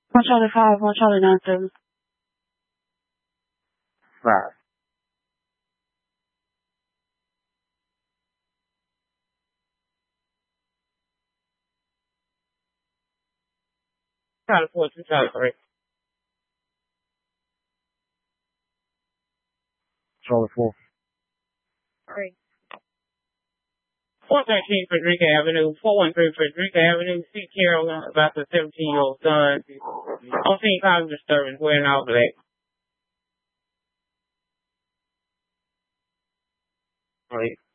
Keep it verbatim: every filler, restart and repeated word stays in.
One Charlie five, one Charlie nine seven. Five. Charlie four, two Charlie three. Charlie four. Three. one thirteen Frederica Avenue, four one three Frederica Avenue, C. Carol about the seventeen-year-old son. On scene cause disturbance, wearing all black. Right.